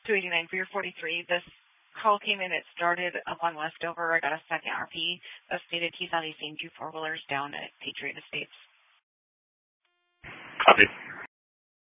289 for your 43. This call came in. It started up on Westover. I got a second RP that stated he saw these same two four-wheelers down at Patriot Estates. Copy.